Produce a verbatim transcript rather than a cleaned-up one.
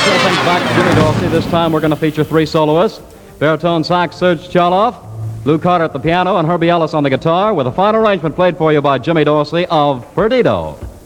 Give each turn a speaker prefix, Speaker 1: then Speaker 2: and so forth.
Speaker 1: send things back to Jimmy Dorsey. This time we're going to feature three soloists. Baritone sax, Serge Charloff, Lou Carter at the piano, and Herbie Ellis on the guitar, with a fine arrangement played for you by Jimmy Dorsey of Perdido.